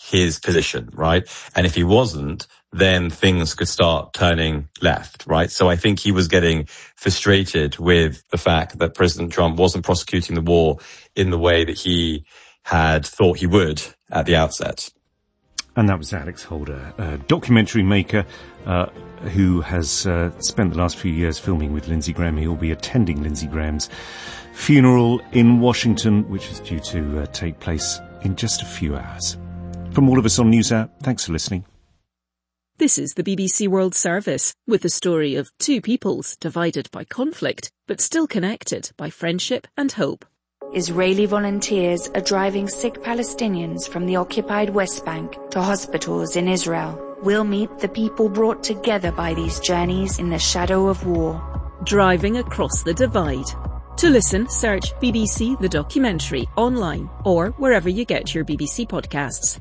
his position, right? And if he wasn't, then things could start turning left, right? So I think he was getting frustrated with the fact that President Trump wasn't prosecuting the war in the way that he had thought he would at the outset. And that was Alex Holder, a documentary maker who has spent the last few years filming with Lindsey Graham. He will be attending Lindsey Graham's funeral in Washington, which is due to take place in just a few hours. From all of us on NewsHour, thanks for listening. This is the BBC World Service, with the story of two peoples divided by conflict, but still connected by friendship and hope. Israeli volunteers are driving sick Palestinians from the occupied West Bank to hospitals in Israel. We'll meet the people brought together by these journeys in the shadow of war. Driving across the divide. To listen, search BBC The Documentary online or wherever you get your BBC podcasts.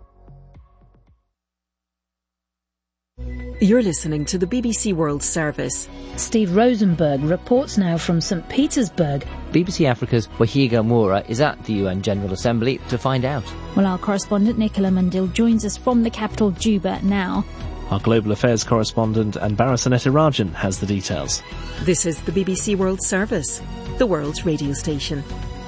You're listening to the BBC World Service. Steve Rosenberg reports now from St. Petersburg. BBC Africa's Wahiga Moura is at the UN General Assembly to find out. Well, our correspondent Nicola Mundil joins us from the capital Juba now. Our Global Affairs correspondent Anbara Sanetirajan has the details. This is the BBC World Service, the world's radio station.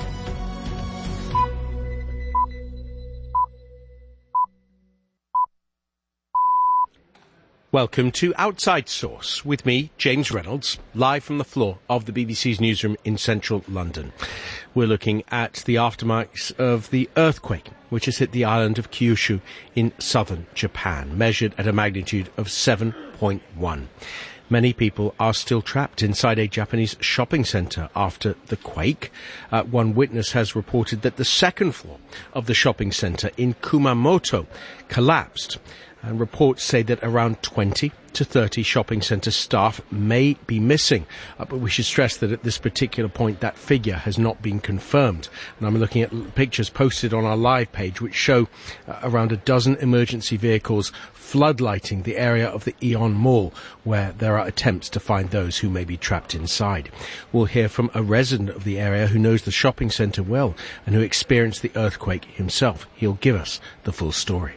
Welcome to Outside Source with me, James Reynolds, live from the floor of the BBC's newsroom in central London. We're looking at the aftermath of the earthquake which has hit the island of Kyushu in southern Japan, measured at a magnitude of 7.1. Many people are still trapped inside a Japanese shopping centre after the quake. One witness has reported that the second floor of the shopping centre in Kumamoto collapsed. And reports say that around 20 to 30 shopping centre staff may be missing. But we should stress that at this particular point, that figure has not been confirmed. And I'm looking at pictures posted on our live page, which show around a dozen emergency vehicles floodlighting the area of the Aeon Mall, where there are attempts to find those who may be trapped inside. We'll hear from a resident of the area who knows the shopping centre well and who experienced the earthquake himself. He'll give us the full story.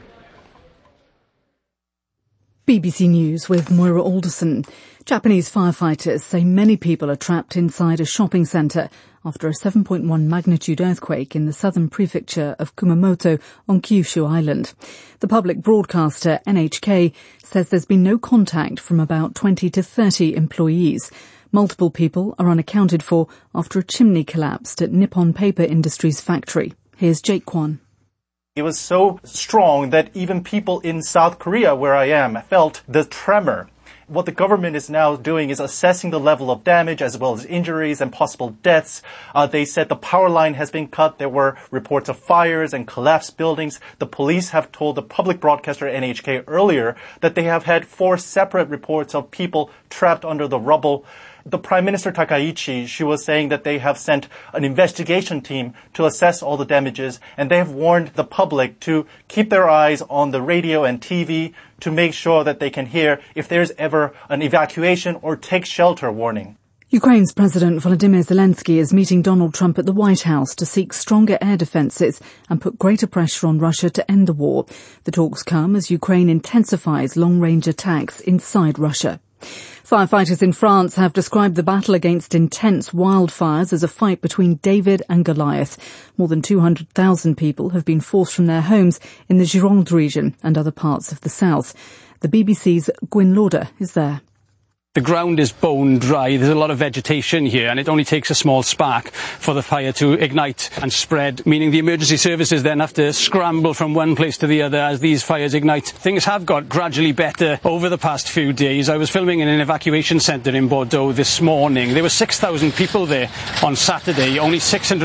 BBC News with Moira Alderson. Japanese firefighters say many people are trapped inside a shopping centre after a 7.1 magnitude earthquake in the southern prefecture of Kumamoto on Kyushu Island. The public broadcaster NHK says there's been no contact from about 20 to 30 employees. Multiple people are unaccounted for after a chimney collapsed at Nippon Paper Industries factory. Here's Jake Kwan. It was so strong that even people in South Korea, where I am, felt the tremor. What the government is now doing is assessing the level of damage as well as injuries and possible deaths. They said the power line has been cut. There were reports of fires and collapsed buildings. The police have told the public broadcaster NHK earlier that they have had 4 separate reports of people trapped under the rubble. The Prime Minister Takaichi, she was saying that they have sent an investigation team to assess all the damages, and they have warned the public to keep their eyes on the radio and TV to make sure that they can hear if there's ever an evacuation or take shelter warning. Ukraine's President Volodymyr Zelensky is meeting Donald Trump at the White House to seek stronger air defences and put greater pressure on Russia to end the war. The talks come as Ukraine intensifies long-range attacks inside Russia. Firefighters in France have described the battle against intense wildfires as a fight between David and Goliath. More than 200,000 people have been forced from their homes in the Gironde region and other parts of the south. The BBC's Gwyn Lauder is there. The ground is bone dry. There's a lot of vegetation here, and it only takes a small spark for the fire to ignite and spread, meaning the emergency services then have to scramble from one place to the other as these fires ignite. Things have got gradually better over the past few days. I was filming in an evacuation centre in Bordeaux this morning. There were 6,000 people there on Saturday, only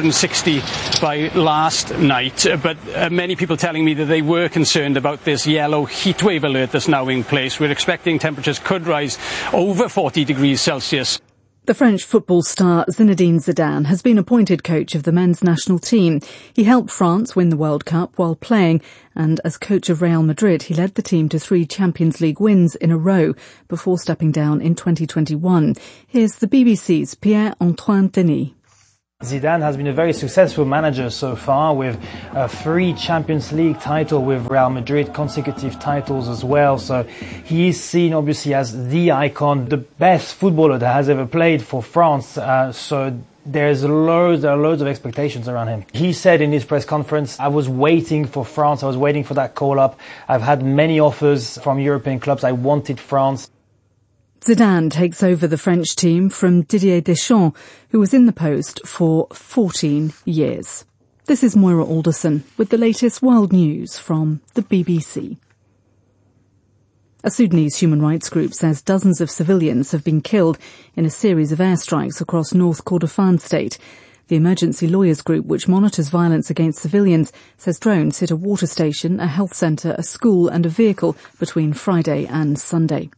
660 by last night, but many people telling me that they were concerned about this yellow heatwave alert that's now in place. We're expecting temperatures could rise over 40 degrees Celsius. The French football star Zinedine Zidane has been appointed coach of the men's national team. He helped France win the World Cup while playing, and as coach of Real Madrid, he led the team to 3 Champions League wins in a row before stepping down in 2021. Here's the BBC's Pierre-Antoine Denis. Zidane has been a very successful manager so far, with 3 Champions League titles with Real Madrid, consecutive titles as well. So he is seen obviously as the icon, the best footballer that has ever played for France. So there are loads of expectations around him. He said in his press conference, I was waiting for France, I was waiting for that call-up. I've had many offers from European clubs, I wanted France. Zidane takes over the French team from Didier Deschamps, who was in the post for 14 years. This is Moira Alderson with the latest world news from the BBC. A Sudanese human rights group says dozens of civilians have been killed in a series of airstrikes across North Kordofan state. The emergency lawyers group, which monitors violence against civilians, says drones hit a water station, a health centre, a school and a vehicle between Friday and Sunday.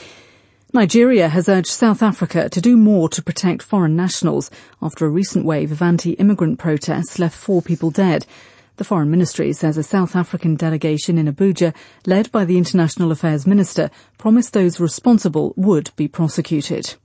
Nigeria has urged South Africa to do more to protect foreign nationals after a recent wave of anti-immigrant protests left 4 people dead. The Foreign Ministry says a South African delegation in Abuja, led by the International Affairs Minister, promised those responsible would be prosecuted.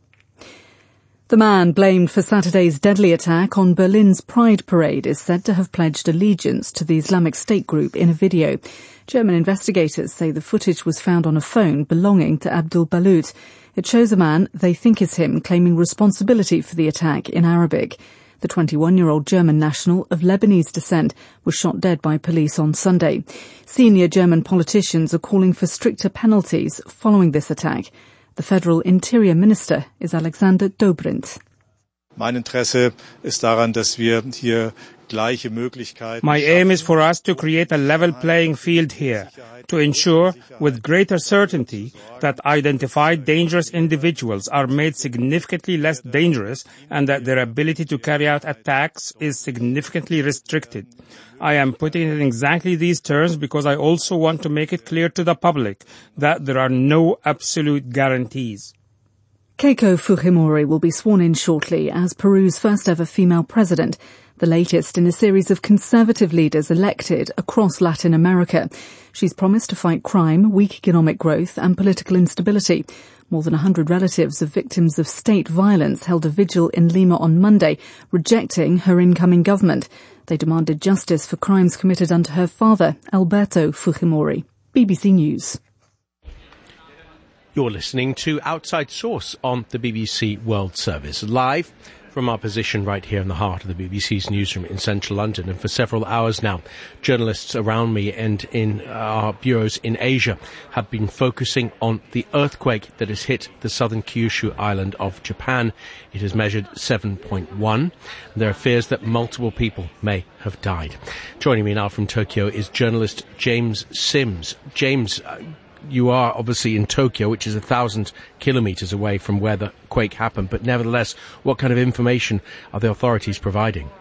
The man blamed for Saturday's deadly attack on Berlin's Pride Parade is said to have pledged allegiance to the Islamic State group in a video. German investigators say the footage was found on a phone belonging to Abdul Balut. It shows a man they think is him claiming responsibility for the attack in Arabic. The 21-year-old German national of Lebanese descent was shot dead by police on Sunday. Senior German politicians are calling for stricter penalties following this attack. The Federal Interior Minister is Alexander Dobrindt. Mein Interesse ist daran, dass wir hier gleiche Möglichkeiten. My aim is for us to create a level playing field here, to ensure with greater certainty that identified dangerous individuals are made significantly less dangerous and that their ability to carry out attacks is significantly restricted. I am putting it in exactly these terms because I also want to make it clear to the public that there are no absolute guarantees. Keiko Fujimori will be sworn in shortly as Peru's first ever female president, the latest in a series of conservative leaders elected across Latin America. She's promised to fight crime, weak economic growth and political instability. More than 100 relatives of victims of state violence held a vigil in Lima on Monday, rejecting her incoming government. They demanded justice for crimes committed under her father, Alberto Fujimori. BBC News. You're listening to Outside Source on the BBC World Service, live from our position right here in the heart of the BBC's newsroom in central London. And for several hours now, journalists around me and in our bureaus in Asia have been focusing on the earthquake that has hit the southern Kyushu island of Japan. It has measured 7.1. There are fears that multiple people may have died. Joining me now from Tokyo is journalist James Sims. James, you are obviously in Tokyo, which is 1,000 kilometres away from where the quake happened, but nevertheless, what kind of information are the authorities providing?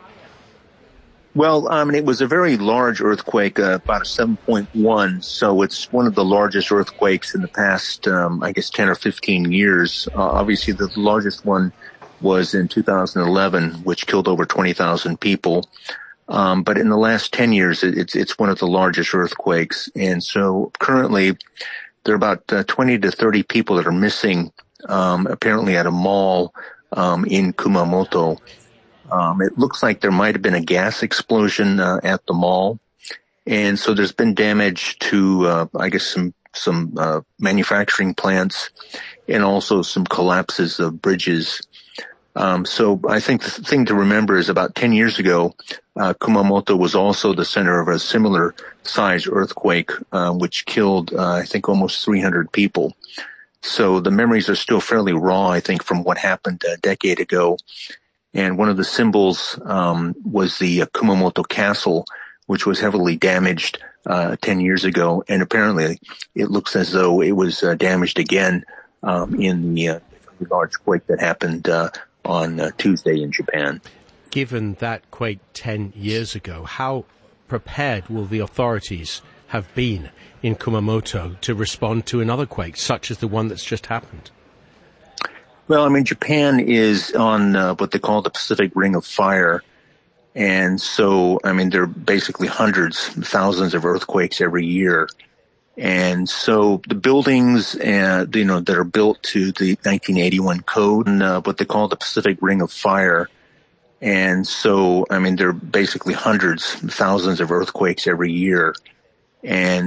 Well, it was a very large earthquake, about a 7.1, so it's one of the largest earthquakes in the past, 10 or 15 years. Obviously, the largest one was in 2011, which killed over 20,000 people. But in the last 10 years, it's one of the largest earthquakes. And so currently there are about 20 to 30 people that are missing, apparently at a mall, in Kumamoto. It looks like there might have been a gas explosion, at the mall. And so there's been damage to, some manufacturing plants and also some collapses of bridges. So I think the thing to remember is about 10 years ago, Kumamoto was also the center of a similar size earthquake, which killed, almost 300 people. So the memories are still fairly raw, I think, from what happened a decade ago. And one of the symbols, was the Kumamoto Castle, which was heavily damaged, 10 years ago. And apparently it looks as though it was damaged again, in the large quake that happened, on Tuesday in Japan. Given that quake 10 years ago, how prepared will the authorities have been in Kumamoto to respond to another quake, such as the one that's just happened? Well, Japan is on what they call the Pacific Ring of Fire. And so, there are basically hundreds, thousands of earthquakes every year. And so the buildings, that are built to the 1981 code, and what they call the Pacific Ring of Fire, And so, I mean, there are basically hundreds, thousands of earthquakes every year. And